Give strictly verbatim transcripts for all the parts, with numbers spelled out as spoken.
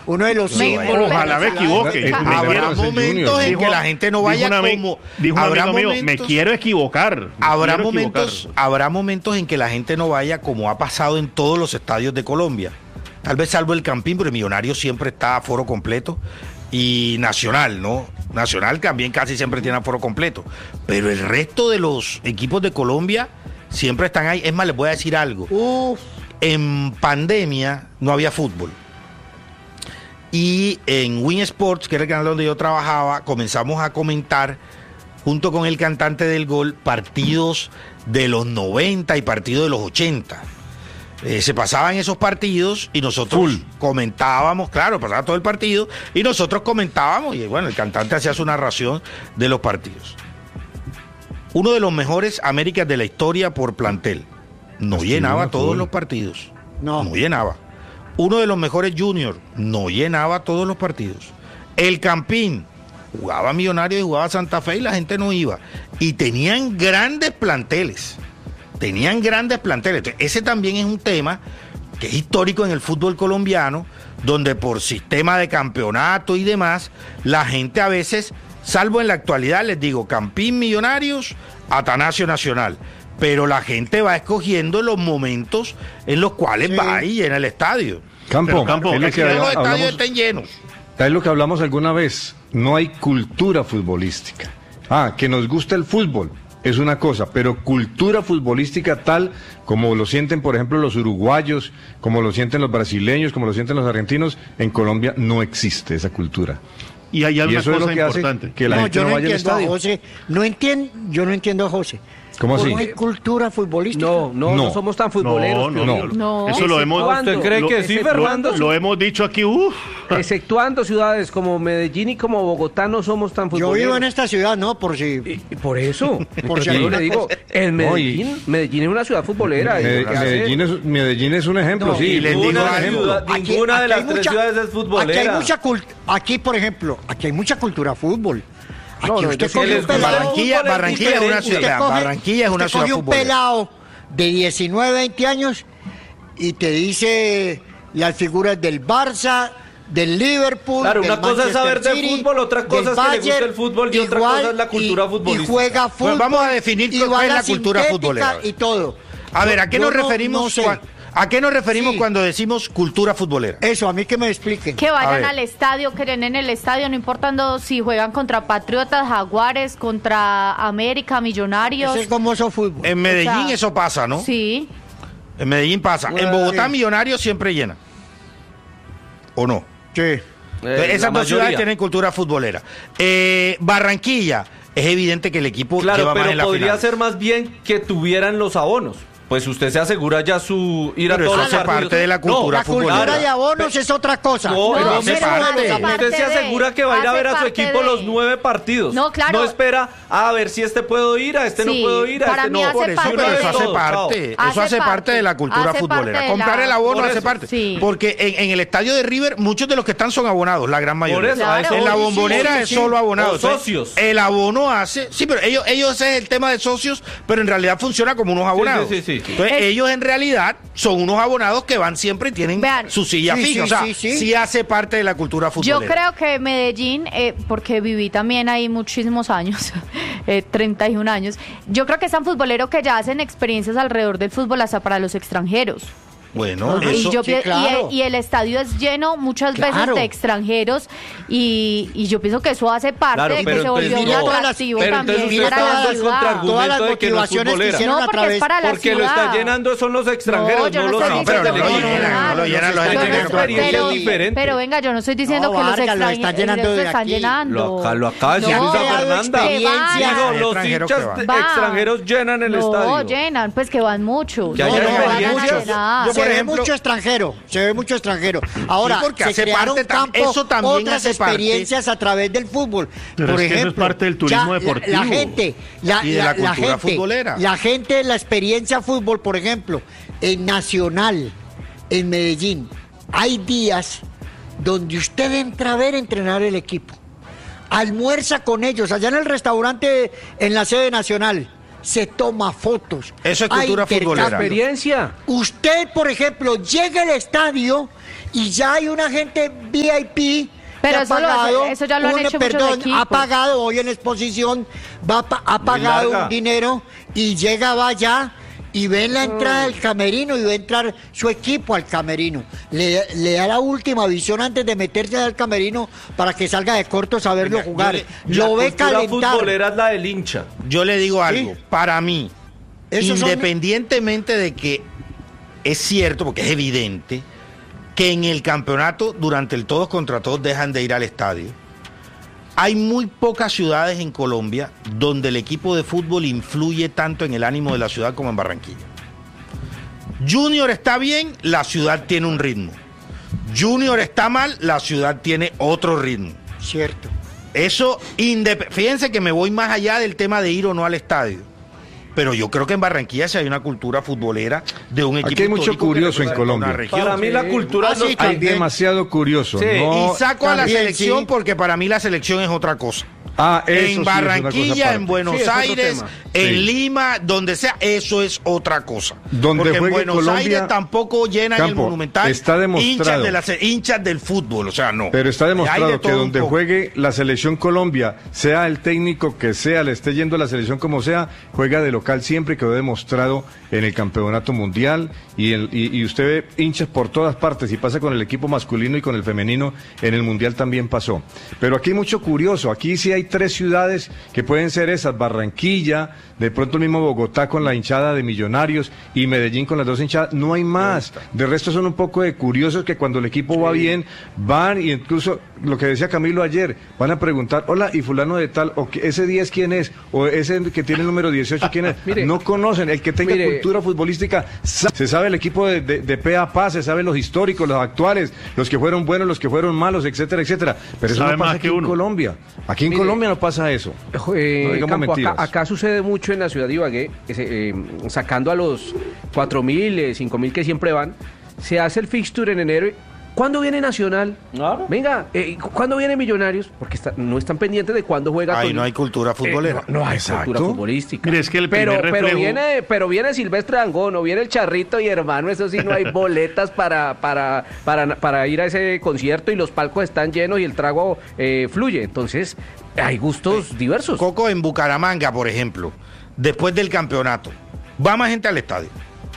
uno de los símbolos. Ojalá me equivoque. Habrá momentos en que la gente no vaya como... Dijo un amigo mío, me quiero equivocar. Habrá momentos, habrá momentos en que la gente no vaya como ha pasado en todos los estadios de Colombia. Tal vez salvo el Campín, pero el Millonario siempre está a aforo completo. Y Nacional, ¿no? Nacional también casi siempre tiene aforo completo. Pero el resto de los equipos de Colombia siempre están ahí. Es más, les voy a decir algo. Uf. En pandemia no había fútbol. Y en Win Sports, que era el canal donde yo trabajaba, comenzamos a comentar, junto con el cantante del gol, partidos de los noventa y partidos de los ochenta. Eh, se pasaban esos partidos y nosotros Full. comentábamos, claro, pasaba todo el partido, y nosotros comentábamos, y bueno, el cantante hacía su narración de los partidos. Uno de los mejores Américas de la historia por plantel. No Así llenaba no, todos full. los partidos. No. No llenaba. Uno de los mejores Junior. No llenaba todos los partidos. El Campín. Jugaba Millonario y jugaba Santa Fe y la gente no iba. Y tenían grandes planteles. Tenían grandes planteles. Entonces, ese también es un tema que es histórico en el fútbol colombiano, donde por sistema de campeonato y demás, la gente a veces, salvo en la actualidad, les digo, Campín, Millonarios, Atanasio, Nacional. Pero la gente va escogiendo los momentos en los cuales sí. va y llena el estadio. Campo, Campo es, es que, que los estadios hablamos, estén llenos. Es lo que hablamos alguna vez. No hay cultura futbolística. Ah, que nos gusta el fútbol es una cosa, pero cultura futbolística tal como lo sienten, por ejemplo, los uruguayos, como lo sienten los brasileños, como lo sienten los argentinos, en Colombia no existe esa cultura. Y hay una y eso cosa es lo que importante. hace que la no, gente yo no, no vaya al estadio. José, no entiendo, yo no entiendo a José. ¿Cómo así? ¿No hay cultura futbolística? No, no, no, no somos tan futboleros. No, no, no. no. Eso lo hemos... ¿Usted cree lo, que sí, Fernando? Lo, lo hemos dicho aquí, uff. Exceptuando ciudades como Medellín y como Bogotá no somos tan futboleros. Yo vivo en esta ciudad, ¿no? Por si... Y, por eso. Por si yo le digo, en Medellín, no, y... Medellín es una ciudad futbolera. Med Medellín, es, Medellín es un ejemplo, no, sí. Y les digo un ejemplo. Aquí, ninguna aquí de las mucha, tres ciudades es futbolera. Aquí hay mucha cultura... Aquí, por ejemplo, aquí hay mucha cultura fútbol. Aquí no, no, usted coge un pelado, Barranquilla, Barranquilla es una ciudad, coge, Barranquilla es una ciudad futbolera. Un pelado de diecinueve, veinte años y te dice las figuras del Barça, del Liverpool. Claro, del una cosa es saber de City, fútbol, otra cosa es que le guste el fútbol y otra cosa es la cultura y, futbolística. Y juega fútbol. Pues vamos a definir qué es la cultura futbolera. Y todo. A ver, ¿a qué Yo nos no, referimos? No sé. Cuando, ¿A qué nos referimos sí. cuando decimos cultura futbolera? Eso, a mí que me expliquen. Que vayan al estadio, que en el estadio, no importando si juegan contra Patriotas, Jaguares, contra América, Millonarios. Eso es como eso fútbol. En Medellín o sea, eso pasa, ¿no? Sí. En Medellín pasa. Bueno, en Bogotá, sí. Millonarios siempre llena. ¿O no? Sí. Eh, Esas dos ciudades tienen cultura futbolera. Eh, Barranquilla, es evidente que el equipo claro, lleva más en la pero podría final. ser más bien que tuvieran los abonos. Pues usted se asegura ya su ir a pero todos eso los hace partidos. parte de la cultura no, futbolera. La cultura de abonos pero, es otra cosa. No, pero no, hace pero parte. usted se asegura que va a ir a ver a su equipo de... los nueve partidos. No, claro. No espera a ver si este puedo ir, a este sí, no puedo ir, a este no. Por eso, pero eso hace parte. Eso hace, hace parte de la cultura futbolera. Comprar el abono hace parte. Sí. Porque en, en el estadio de River, muchos de los que están son abonados, la gran mayoría. Por eso, claro. En la Bombonera sí, es solo abonados. Socios. El abono hace. Sí, pero ellos, ellos ese es el tema de socios, pero en realidad funciona como unos abonados. Sí, sí, sí, sí. Entonces, es, ellos en realidad son unos abonados que van siempre y tienen Vean, su silla sí, fija. Sí, o sea, sí, sí. sí hace parte de la cultura futbolera. Yo creo que Medellín, eh, porque viví también ahí muchísimos años, eh, treinta y un años, yo creo que es tan futbolero que ya hacen experiencias alrededor del fútbol hasta para los extranjeros. Bueno, y, eso, yo, sí, claro. y, y el estadio es lleno muchas claro. veces de extranjeros y, y yo pienso que eso hace parte claro, de que se volvió un atractivo pero también mira para la ciudad. Todas las motivaciones que, no que no, porque través, es para la porque ciudad. lo está llenando son los extranjeros, no, no los no, pero no, no lo llenan los extranjeros. Pero, pero venga, yo no estoy diciendo no, que los extranjeros lo están llenando. Lo están llenando. Acá, lo acá, no, Luisa Fernanda. Digo, los hinchas extranjeros llenan el estadio. No, llenan, pues que van muchos. Se ve mucho extranjero. Se ve mucho extranjero. Ahora, sí, porque se hace crearon parte, campo, eso también otras hace experiencias parte. A través del fútbol. Pero Por es que ejemplo, eso es parte del turismo ya, deportivo. La, la gente, la, y de la, la, cultura la gente, futbolera. La gente, la experiencia fútbol, por ejemplo, en Nacional, en Medellín, hay días donde usted entra a ver entrenar el equipo. Almuerza con ellos, allá en el restaurante, en la sede Nacional. se toma fotos. Eso es cultura futbolera. Experiencia. Usted, por ejemplo, llega al estadio y ya hay una gente V I P. Pero ha eso, pagado lo, eso ya lo han un, hecho perdón, muchos equipos. ha pagado hoy en exposición, va, ha pagado un dinero y llega, va allá y ve la entrada del camerino y ve entrar su equipo al camerino. Le, le da la última visión antes de meterse al camerino para que salga de corto saberlo Venga, jugar. yo, Lo ve calentar. La futbolera es la del hincha. Yo le digo algo, ¿Sí? para mí, Esos independientemente de que es cierto, porque es evidente, que en el campeonato, durante el todos contra todos, dejan de ir al estadio. Hay muy pocas ciudades en Colombia donde el equipo de fútbol influye tanto en el ánimo de la ciudad como en Barranquilla. Junior está bien, la ciudad tiene un ritmo. Junior está mal, la ciudad tiene otro ritmo. Cierto. Eso, indep- fíjense que me voy más allá del tema de ir o no al estadio. Pero yo creo que en Barranquilla sí hay una cultura futbolera de un equipo. Aquí hay mucho histórico que curioso en representa una Colombia. región. Para mí la cultura... Ah, sí, no- Hay también. demasiado curioso. Sí, no- Y saco a la También, selección sí. porque para mí la selección es otra cosa. Ah, eso sí es En una cosa Barranquilla, aparte. en Buenos Sí, es otro Aires, tema. en Sí. Lima, donde sea, eso es otra cosa. Donde porque en juegue Buenos Colombia, Aires tampoco llenan el Campo, Monumental está demostrado. hinchas, de la, se- hinchas del fútbol, o sea, no. Pero está Hay de demostrado que todo un donde poco. juegue la selección Colombia, sea el técnico que sea, le esté yendo a la selección como sea, juega de local siempre, quedó demostrado en el campeonato mundial y, el, y, y usted ve hinchas por todas partes y pasa con el equipo masculino y con el femenino, en el mundial también pasó. Pero aquí hay mucho curioso, aquí sí hay tres ciudades que pueden ser esas, Barranquilla, de pronto el mismo Bogotá con la hinchada de Millonarios y Medellín con las dos hinchadas, no hay más. De resto son un poco de curiosos que cuando el equipo va bien, van y incluso lo que decía Camilo ayer, van a preguntar, hola, y fulano de tal, o que ese diez quién es, o ese que tiene el número dieciocho quién es. Mire, no conocen, el que tenga mire, cultura futbolística, sa- se sabe el equipo de, de, de pe a pa, se sabe los históricos, los actuales, los que fueron buenos, los que fueron malos, etcétera, etcétera. Pero eso Sabe no pasa más aquí que en uno. Colombia. Aquí en Mire, Colombia no pasa eso. Eh, No digamos Campo, acá, mentiras. acá sucede mucho en la ciudad de Ibagué, que se, eh, sacando a los cuatro mil, eh, cinco mil que siempre van, se hace el fixture en enero. ¿Cuándo viene Nacional? Claro. Venga, eh, ¿cuándo viene Millonarios? Porque está- no están pendientes de cuándo juega. Ahí Tolima. no hay cultura futbolera. Eh, no, no hay Exacto. cultura futbolística. Mire, es que el pero, primer pero reflejo- viene, pero viene Silvestre Dangón, o viene el Charrito y hermano, eso sí, no hay boletas para, para, para, para ir a ese concierto y los palcos están llenos y el trago eh, fluye. Entonces, hay gustos diversos. Coco, en Bucaramanga, por ejemplo, después del campeonato, va más gente al estadio.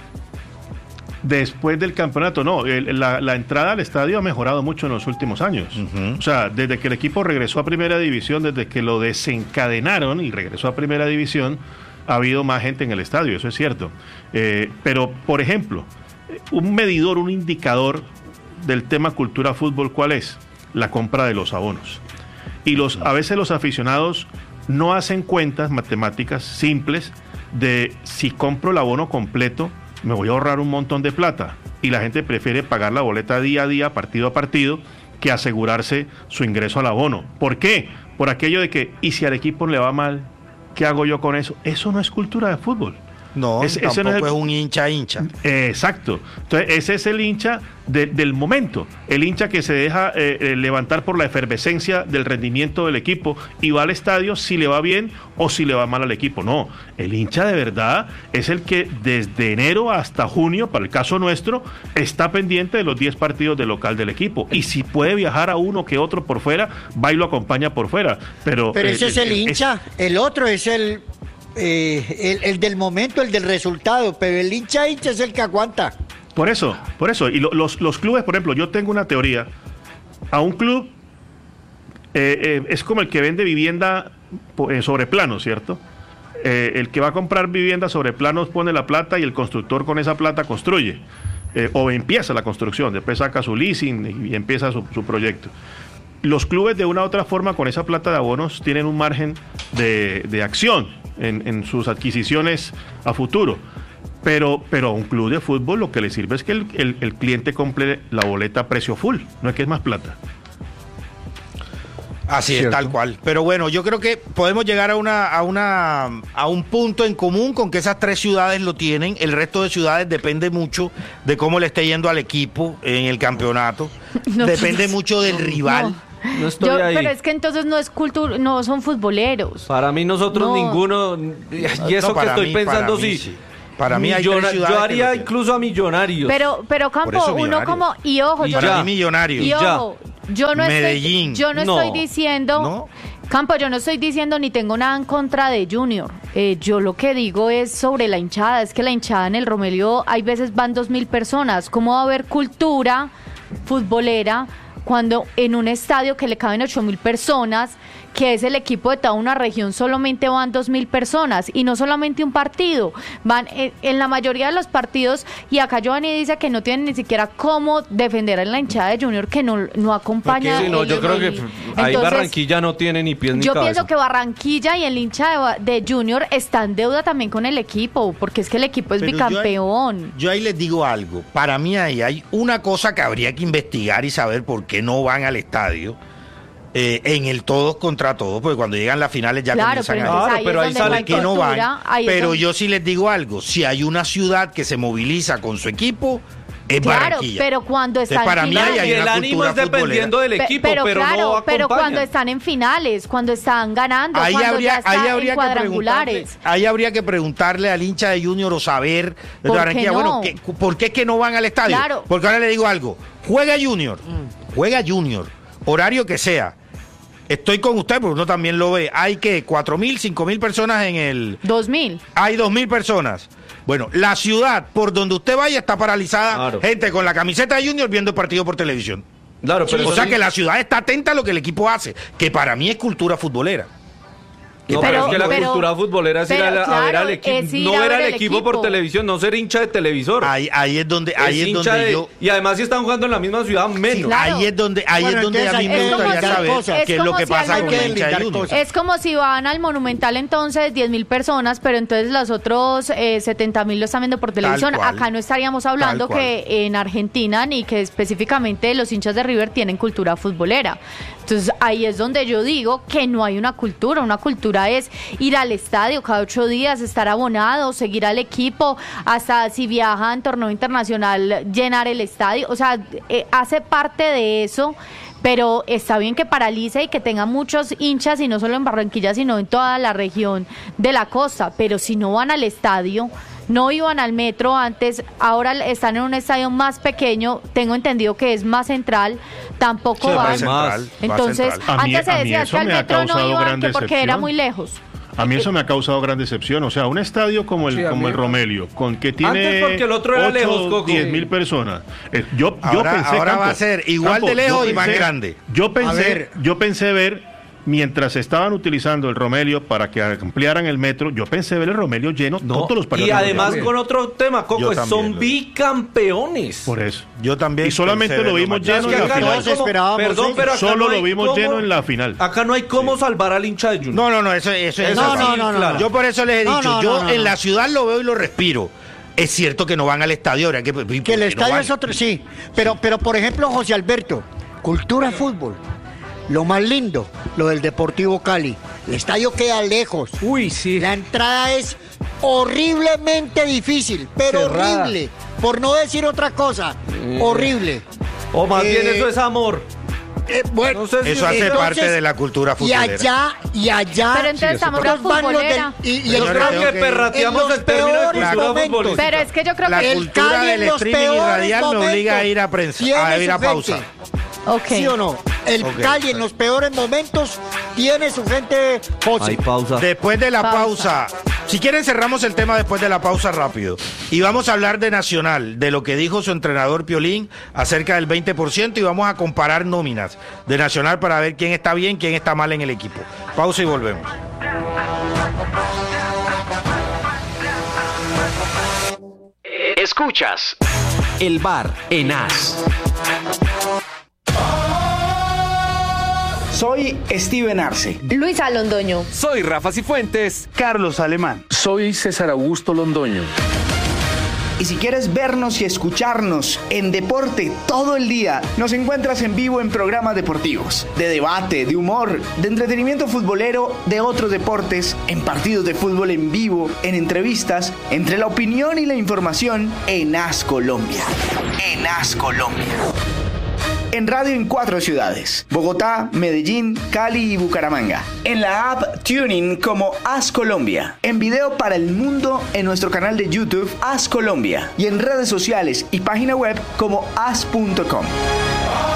Después del campeonato, no, el- la, la entrada al estadio ha mejorado mucho en los últimos años. Ujú. O sea, desde que el equipo regresó a Primera División, desde que lo desencadenaron y regresó a Primera División, ha habido más gente en el estadio, eso es cierto. Eh, pero, por ejemplo, un medidor, un indicador del tema cultura fútbol, ¿cuál es? La compra de los abonos. Y los, a veces los aficionados no hacen cuentas matemáticas simples de si compro el abono completo, me voy a ahorrar un montón de plata. Y la gente prefiere pagar la boleta día a día, partido a partido, que asegurarse su ingreso al abono. ¿Por qué? Por aquello de que, ¿y si al equipo le va mal? ¿Qué hago yo con eso? Eso no es cultura de fútbol. No, Ese- ese tampoco no es es, el- un hincha hincha. Eh, exacto. Entonces, ese es el hincha de- del momento. El hincha que se deja eh, eh, levantar por la efervescencia del rendimiento del equipo y va al estadio si le va bien o si le va mal al equipo. No, el hincha de verdad es el que desde enero hasta junio, para el caso nuestro, está pendiente de los diez partidos de local del equipo. Y si puede viajar a uno que otro por fuera, va y lo acompaña por fuera. Pero, Pero eh, ese es el eh, hincha, el otro es el, eh, el, el del momento, el del resultado, pero el hincha hincha es el que aguanta. Por eso, por eso. Y lo- los, los clubes, por ejemplo, yo tengo una teoría. A un club eh, eh, es como el que vende vivienda po- eh, sobre planos, ¿cierto? Eh, el que va a comprar vivienda sobre planos pone la plata y el constructor con esa plata construye. Eh, o empieza la construcción, después saca su leasing y, y empieza su, su proyecto. Los clubes de una u otra forma con esa plata de abonos tienen un margen de, de acción en, en sus adquisiciones a futuro. Pero, pero a un club de fútbol lo que le sirve es que el, el- el cliente compre la boleta a precio full, no es que es más plata. Así es, Cierto. tal cual. Pero bueno, yo creo que podemos llegar a una, a una, a un punto en común con que esas tres ciudades lo tienen. El resto de ciudades depende mucho de cómo le esté yendo al equipo en el campeonato. No, depende no, mucho del no, rival. no. No estoy Yo- ahí. Pero es que entonces no es cultura, no son futboleros. Para mí nosotros No. ninguno, y eso No, que para estoy mí- pensando para mí sí. sí. Para mí hay Millona- tres ciudades yo que haría lo tienen. incluso a Millonarios. Pero, pero Campo, Por eso uno Millonarios. como, y ojo, Y yo ya. Para no, mí Millonarios. y ya. ojo, yo no Medellín. estoy, yo no, No. estoy diciendo, ¿No? Campo, yo no estoy diciendo ni tengo nada en contra de Junior. Eh, yo lo que digo es sobre la hinchada, es que la hinchada en el Romelio hay veces van dos mil personas. ¿Cómo va a haber cultura futbolera cuando en un estadio que le caben ocho mil personas, que es el equipo de toda una región, solamente van dos mil personas? Y no solamente un partido, van en, en la mayoría de los partidos, y acá Giovanni dice que no tienen ni siquiera cómo defender a la hinchada de Junior, que no, no acompaña. Sí, no, yo el- creo que el- ahí Entonces, Barranquilla no tiene ni pies ni yo cabeza. pienso que Barranquilla y el hincha de, de Junior está en deuda también con el equipo, porque es que el equipo es Pero yo ahí- bicampeón. Yo ahí les digo algo. Para mí ahí hay una cosa que habría que investigar y saber por qué no van al estadio. eh, en el todos contra todos, porque cuando llegan las finales ya Claro, comienzan pero a... entonces Claro, ahí pero es ahí donde sale no hay que no van. cultura, ahí es Pero donde- yo sí les digo algo. Si hay una ciudad que se moviliza con su equipo, es Claro, Barranquilla. pero cuando Entonces, están para en mí ahí finales. hay y el una ánimo cultura es dependiendo del Pe- equipo, pero, claro, no acompañan. pero cuando están en finales, cuando están ganando, Ahí cuando habría, ya están ahí en habría que preguntarle, cuadrangulares. ahí habría que preguntarle al hincha de Junior o saber de ¿Por qué Barranquilla, no? bueno, ¿qué- ¿por qué es que no van al estadio? Claro. Porque ahora le digo algo, juega Junior, Mm. juega Junior, horario que sea. Estoy con usted, porque uno también lo ve. Hay que cuatro mil, cinco mil personas en el... Dos mil. Hay dos mil personas. Bueno, la ciudad por donde usted vaya está paralizada. Claro. Gente con la camiseta de Junior viendo el partido por televisión. Claro, pero O eso sea sí- que la ciudad está atenta a lo que el equipo hace, que para mí es cultura futbolera. No, Pero- pero, es que la pero- cultura futbolera es ir a, la- a pero, ver al claro, equipo, es ir no a ver ver al el equipo por equipo. televisión, no ser hincha de televisor. Ahí, ahí es donde, ahí es, hincha donde de- yo... Y además si están jugando en la misma ciudad, menos. claro. Ahí es donde, ahí Bueno, es donde a entonces mí hay me que gustaría lindar saber cosas. qué es Es lo como que si pasa al con el momento- hincha de lindar Junior. cosas. Es como si van al Monumental entonces diez mil personas, pero entonces los otros eh, setenta mil lo están viendo por televisión. cual. Acá no estaríamos hablando Tal cual. que en Argentina ni que específicamente los hinchas de River tienen cultura futbolera. Entonces ahí es donde yo digo que no hay una cultura. Una cultura es ir al estadio cada ocho días, estar abonado, seguir al equipo, hasta si viaja en torneo internacional, llenar el estadio. O sea, eh, hace parte de eso. Pero está bien que paralice y que tenga muchos hinchas, y no solo en Barranquilla, sino en toda la región de la costa. Pero si no van al estadio, no iban al metro antes, ahora están en un estadio más pequeño, tengo entendido que es más central, tampoco Sí, van. más central, más Entonces, central. A mí- antes se a mí decía eso que al me ha metro no causado iban gran que porque era decepción. muy lejos. A mí eso me ha causado gran decepción. O sea, un estadio como el, Sí, a como mí el me- Romelio, con que tiene Antes porque el otro era lejos, Coco. diez mil personas. Eh, yo, yo Ahora- pensé, ahora Campo, va a ser igual Campo, de lejos yo y más pensé- grande. Yo pensé, ver. yo pensé ver, mientras estaban utilizando el Romelio para que ampliaran el metro, yo pensé ver el Romelio lleno No, todos los partidos. y además de con otro tema, Coco, Yo también son lo vi. bicampeones. Por eso. Yo también Y solamente pensé lo verlo vimos más lleno Es que en la acá no hay final. Todos cómo- esperábamos perdón, eso. pero acá Solo no lo hay vimos cómo- lleno en la final. Acá no hay cómo salvar al hincha de Junior. No, no, no, eso, eso, eso No, es no, así. no, no, claro. no. Yo por eso les he No, dicho, no, yo no, no, en no. la ciudad lo veo y lo respiro. Es cierto que no van al estadio, ahora que, Que el ¿por qué no estadio van? es otro, sí. Pero, pero por ejemplo, José Alberto, cultura fútbol. Lo más lindo, lo del Deportivo Cali. El estadio queda lejos. Uy, sí. La entrada es horriblemente difícil, pero Cerrada. horrible. Por no decir otra cosa, horrible. O más Eh, bien eso es amor. Eh, bueno, No sé si- Eso hace entonces, parte de la cultura y futbolera. allá, y allá. Pero entonces estamos otros con van los del- futbolera. y, y Yo el- creo tengo que que- perrateamos en los el término de peores cultura momentos. futbolística. Pero es que yo creo La que... el cultura Cali del en los streaming y peores radial me momentos obliga a ir a prensa, tiene a ir a su pausa. gente. Ok. ¿Sí o no? El Ok. Cali en los peores momentos tiene su gente José. Hay pausa. Después de la Pausa. pausa. Si quieren cerramos el tema después de la pausa rápido. Y vamos a hablar de Nacional, de lo que dijo su entrenador Piolín acerca del veinte por ciento y vamos a comparar nóminas de Nacional para ver quién está bien, quién está mal en el equipo. Pausa y volvemos. Escuchas El Bar en As. Soy Steven Arce. Luisa Londoño. Soy Rafa Cifuentes. Carlos Alemán. Soy César Augusto Londoño. Y si quieres vernos y escucharnos en deporte todo el día, nos encuentras en vivo en programas deportivos, de debate, de humor, de entretenimiento futbolero, de otros deportes, en partidos de fútbol en vivo, en entrevistas, entre la opinión y la información en A S Colombia. En A S Colombia. en radio en cuatro ciudades: Bogotá, Medellín, Cali y Bucaramanga. En la app TuneIn como Haz Colombia. En video para el mundo en nuestro canal de YouTube Haz Colombia. Y en redes sociales y página web como haz punto com.